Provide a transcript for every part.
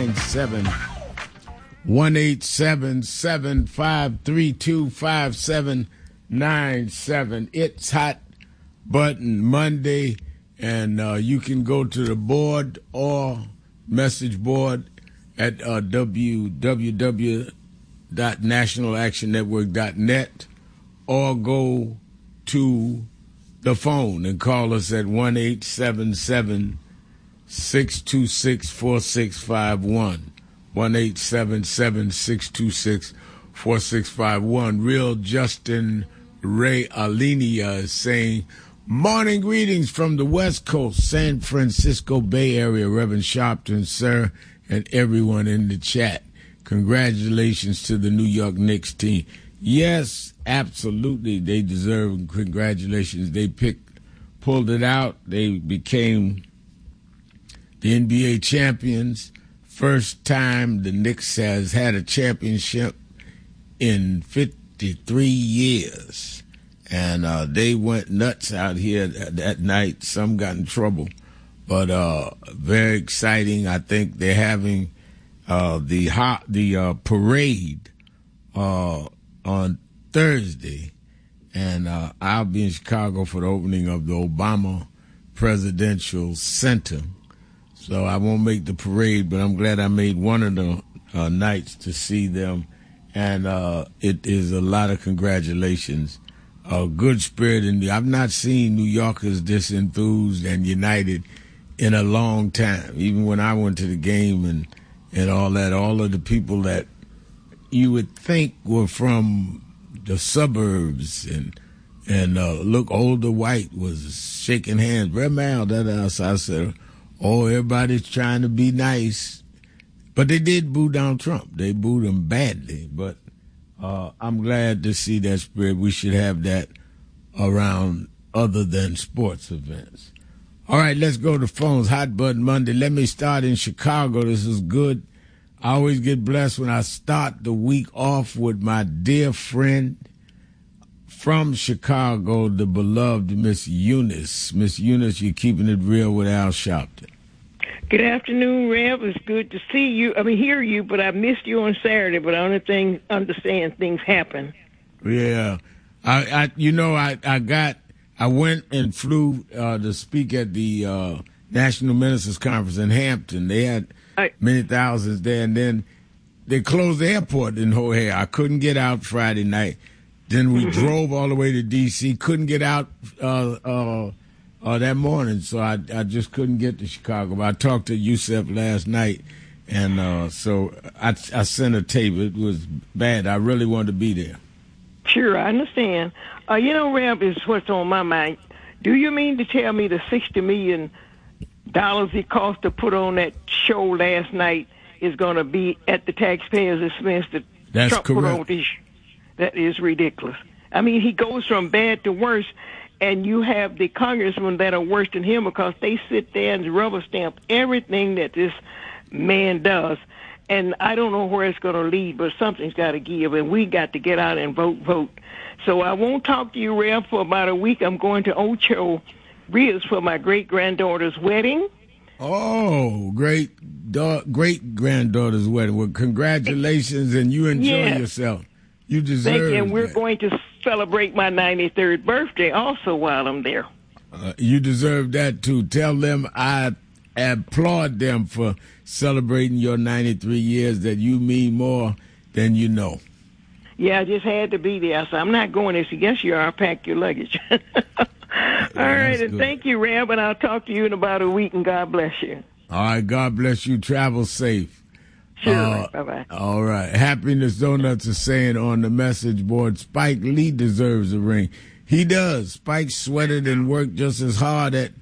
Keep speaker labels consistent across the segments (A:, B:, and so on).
A: 5797. 1-877-532-5797. It's Hot Button Monday, and you can go to the board or message board at www.nationalactionnetwork.net, or go to the phone and call us at 1-877-626-4651. 1-877-626-4651. Real Justin Ray Alenia is saying, morning greetings from the West Coast, San Francisco Bay Area, Reverend Sharpton, sir, and everyone in the chat. Congratulations to the New York Knicks team. Yes, absolutely, they deserve congratulations. They pulled it out. They became the NBA champions. First time the Knicks has had a championship in 53 years. And they went nuts out here that night. Some got in trouble. But very exciting. I think they're having the parade on Thursday. And I'll be in Chicago for the opening of the Obama Presidential Center. So I won't make the parade, but I'm glad I made one of the nights to see them. And it is a lot of congratulations. Good spirit. I've not seen New Yorkers this enthused and united in a long time. Even when I went to the game and all that, all of the people that you would think were from the suburbs and look older white was shaking hands. Brett Mal, that else. I said, oh, everybody's trying to be nice. But they did boo Donald Trump. They booed him badly. But I'm glad to see that spirit. We should have that around other than sports events. All right, let's go to phones. Hot Button Monday. Let me start in Chicago. This is good. I always get blessed when I start the week off with my dear friend from Chicago, the beloved Miss Eunice. Miss Eunice, you're keeping it real with Al Sharpton.
B: Good afternoon, Rev. It's good to see you. Hear you, but I missed you on Saturday. But I understand things happen.
A: Yeah, I went and flew to speak at the National Ministers Conference in Hampton. They had many thousands there, and then they closed the airport in O'Hare. I couldn't get out Friday night. Then we drove all the way to D.C. Couldn't get out that morning, so I just couldn't get to Chicago. But I talked to Yusef last night, and so I sent a tape. It was bad. I really wanted to be there.
B: Sure, I understand. Rev, is what's on my mind. Do you mean to tell me the $60 million it cost to put on that show last night is going to be at the taxpayers' expense that
A: That's
B: Trump
A: correct.
B: put on this? That is ridiculous. He goes from bad to worse, and you have the congressmen that are worse than him because they sit there and rubber stamp everything that this man does. And I don't know where it's going to lead, but something's got to give, and we got to get out and vote. So I won't talk to you, Rev, for about a week. I'm going to Ocho Rios for my great-granddaughter's wedding.
A: Oh, great-granddaughter's wedding. Well, congratulations, and you enjoy yourself. You deserve it.
B: Thank you, and we're going to celebrate my 93rd birthday also while I'm there.
A: You deserve that, too. Tell them I applaud them for celebrating your 93 years, that you mean more than you know.
B: Yeah, I just had to be there, so I'm not going there. So yes, you are. I'll pack your luggage. All right, and thank you, Rab, and I'll talk to you in about a week, and God bless you.
A: All right, God bless you. Travel safe.
B: Sure, bye-bye.
A: All right. Happiness Donuts is saying on the message board, Spike Lee deserves a ring. He does. Spike sweated and worked just as hard at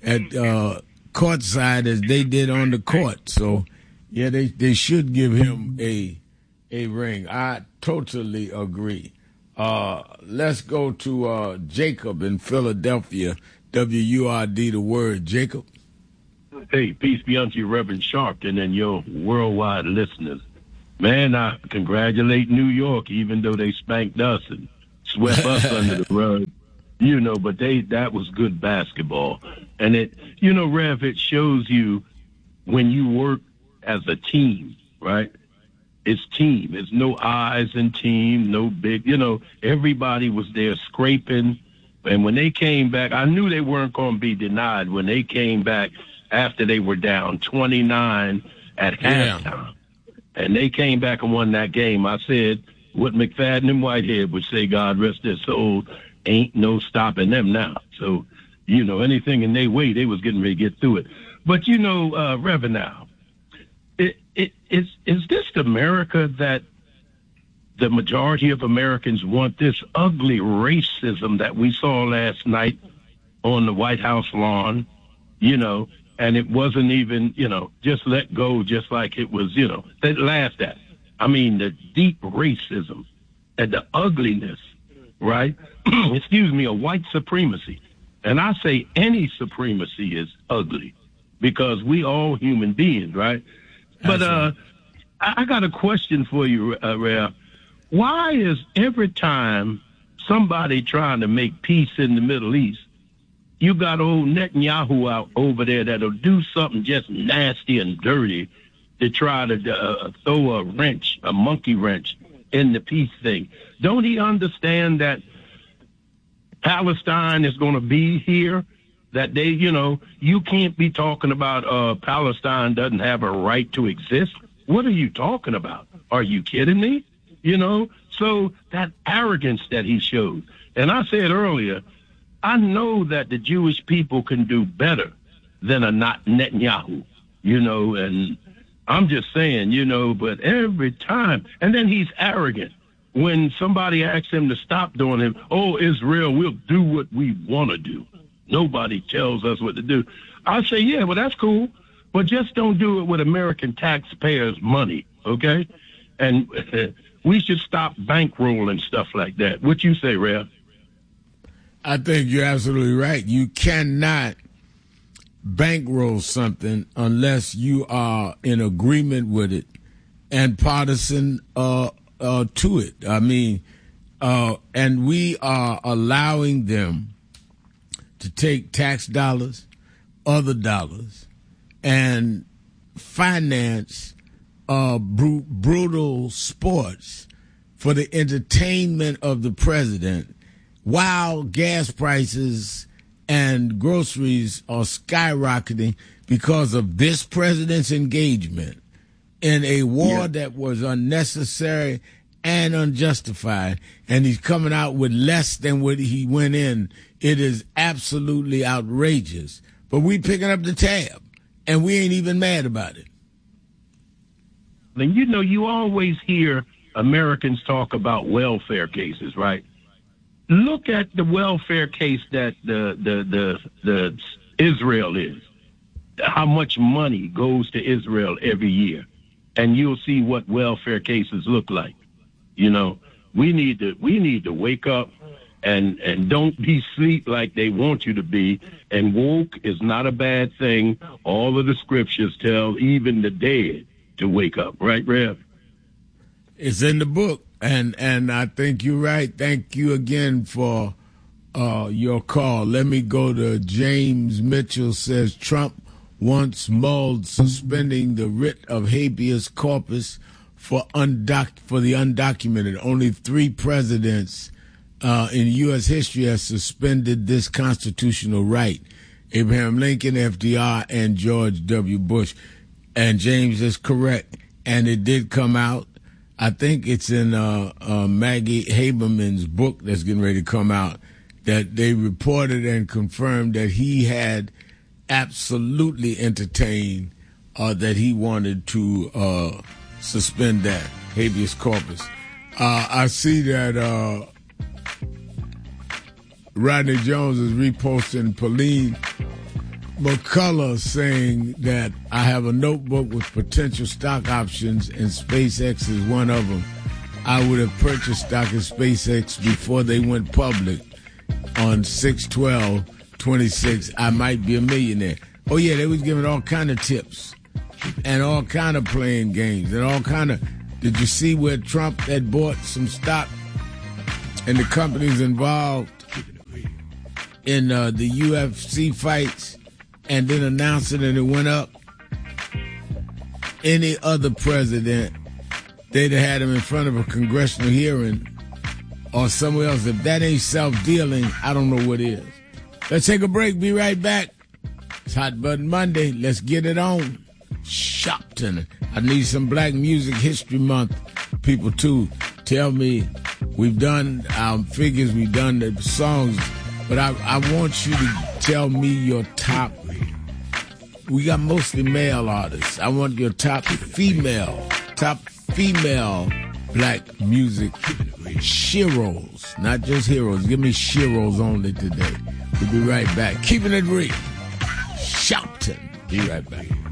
A: courtside as they did on the court. So, yeah, they should give him a ring. I totally agree. Let's go to Jacob in Philadelphia, WURD, the word. Jacob?
C: Hey, peace be unto you, Reverend Sharpton, and your worldwide listeners. Man, I congratulate New York, even though they spanked us and swept us under the rug. But that was good basketball. And Rev, it shows you when you work as a team, right? It's team. It's no eyes in team, no big, everybody was there scraping. And when they came back, I knew they weren't going to be denied when they came back after they were down 29 at halftime. And they came back and won that game. I said what McFadden and Whitehead would say, God rest their soul, ain't no stopping them now. So, anything in their way, they was getting ready to get through it. But, Reverend, now, is this the America that the majority of Americans want? This ugly racism that we saw last night on the White House lawn, and it wasn't even, just let go, just like it was, they laughed at. I mean, the deep racism and the ugliness, right? Excuse me, of white supremacy. And I say any supremacy is ugly because we all human beings, right? But I got a question for you, Rev. Why is every time somebody trying to make peace in the Middle East, you got old Netanyahu out over there that'll do something just nasty and dirty to try to throw a monkey wrench in the peace thing? Don't he understand that Palestine is going to be here? That they, you can't be talking about Palestine doesn't have a right to exist. What are you talking about? Are you kidding me? So that arrogance that he showed. And I said earlier, I know that the Jewish people can do better than a Netanyahu, and I'm just saying, but every time, and then he's arrogant. When somebody asks him to stop doing him, oh, Israel, we'll do what we want to do. Nobody tells us what to do. I say, yeah, well, that's cool, but just don't do it with American taxpayers' money, okay? And we should stop bankrolling stuff like that. What you say, Rev?
A: I think you're absolutely right. You cannot bankroll something unless you are in agreement with it and partisan to it. I mean, and we are allowing them to take tax dollars, other dollars, and finance brutal sports for the entertainment of the president, while gas prices and groceries are skyrocketing because of this president's engagement in a war that was unnecessary and unjustified, and he's coming out with less than what he went in. It is absolutely outrageous. But we picking up the tab, and we ain't even mad about it.
C: And you always hear Americans talk about welfare cases, right? Look at the welfare case that the Israel is. How much money goes to Israel every year, and you'll see what welfare cases look like. We need to wake up and don't be asleep like they want you to be. And woke is not a bad thing. All of the scriptures tell even the dead to wake up, right, Rev?
A: It's in the book, and I think you're right. Thank you again for your call. Let me go to James Mitchell. Says Trump once mulled suspending the writ of habeas corpus for the undocumented. Only 3 presidents in U.S. history have suspended this constitutional right: Abraham Lincoln, FDR, and George W. Bush. And James is correct, and it did come out. I think it's in Maggie Haberman's book that's getting ready to come out, that they reported and confirmed that he had absolutely entertained that he wanted to suspend that habeas corpus. I see that Rodney Jones is reposting Pauline McCullough saying that I have a notebook with potential stock options and SpaceX is one of them. I would have purchased stock in SpaceX before they went public on 6/12/26. I might be a millionaire. Oh yeah, they was giving all kind of tips and all kind of playing games and all kind of. Did you see where Trump had bought some stock and the companies involved in the UFC fights? And then announced it, and it went up. any other president, they'd have had him in front of a congressional hearing or somewhere else. If that ain't self-dealing, I don't know what is. Let's take a break. Be right back. It's Hot Button Monday. Let's get it on. Shopton. I need some Black Music History Month people, too. Tell me, we've done our figures, we've done the songs, but I want you to tell me your top. We got mostly male artists. I want your top female Black music sheroes, not just heroes. Give me sheroes only today. We'll be right back. Keeping it real. Shopton. Be right back.